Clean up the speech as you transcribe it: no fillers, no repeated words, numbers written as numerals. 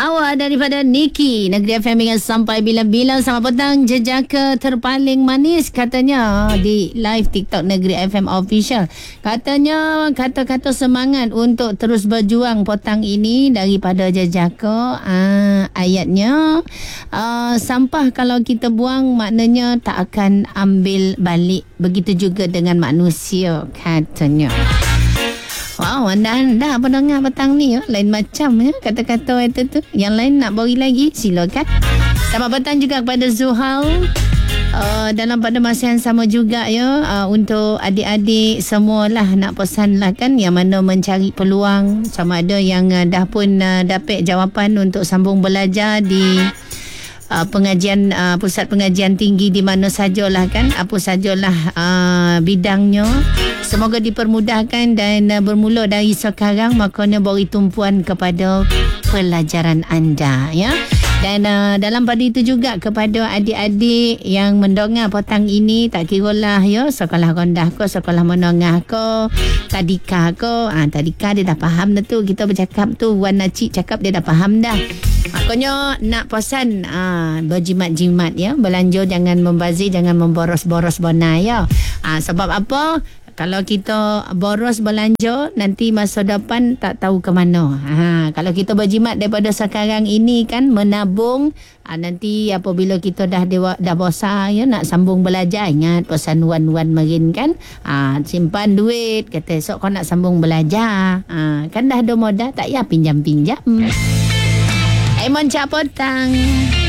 Hawa daripada Niki. Negeri FM dengan sampai bila-bila. Selamat petang, jejaka terpaling manis katanya di live TikTok Negeri FM Official. Katanya kata-kata semangat untuk terus berjuang petang ini daripada jejaka. Ayatnya sampah kalau kita buang maknanya tak akan ambil balik. Begitu juga dengan manusia katanya. Wow, anda pendengar petang ni lain macam kata-kata itu tu. Yang lain nak bagi lagi, silakan. Selamat petang juga kepada Zuhal. Dalam pada masa yang sama juga untuk adik-adik semualah nak pesan lah kan, yang mana mencari peluang, sama ada yang dah pun dapat jawapan untuk sambung belajar di pengajian pusat pengajian tinggi di mana sajalah kan, apa sajalah bidangnya, semoga dipermudahkan dan bermula dari sekarang makanya beri tumpuan kepada pelajaran anda ya. Dan dalam pada itu juga kepada adik-adik yang mendengar petang ini, tak kiralah sekolah rendah ke, sekolah menengah ke, tadika ke, tadika dia dah faham dah tu, kita bercakap tu Wan Nacik cakap dia dah faham dah. Makanya nak pesan berjimat-jimat belanja jangan membazir, jangan memboros-boros bona sebab apa? Kalau kita boros belanja, nanti masa depan tak tahu ke mana. Kalau kita berjimat daripada sekarang ini kan, menabung, nanti apabila kita dah besar nak sambung belajar, ingat pesan Wan Marin kan, simpan duit, kata esok kau nak sambung belajar, kan dah ada modal, tak payah pinjam-pinjam. Emon Capotang.